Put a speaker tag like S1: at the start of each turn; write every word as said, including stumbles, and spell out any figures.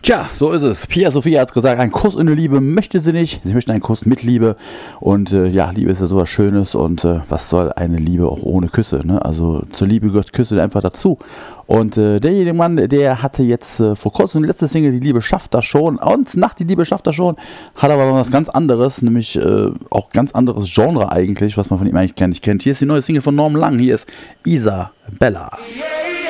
S1: Tja, so ist es. Pia Sophia hat es gesagt, ein Kuss in der Liebe möchte sie nicht. Sie möchte einen Kuss mit Liebe. Und äh, ja, Liebe ist ja sowas Schönes. Und äh, was soll eine Liebe auch ohne Küsse? Ne? Also zur Liebe gehört Küsse einfach dazu. Und äh, derjenige Mann, der hatte jetzt äh, vor kurzem die letzte Single, Die Liebe schafft das schon. Und nach Die Liebe schafft das schon, hat aber was ganz anderes, nämlich äh, auch ganz anderes Genre eigentlich, was man von ihm eigentlich gar nicht kennt. Hier ist die neue Single von Norman Lang. Hier ist Isabella. Yeah.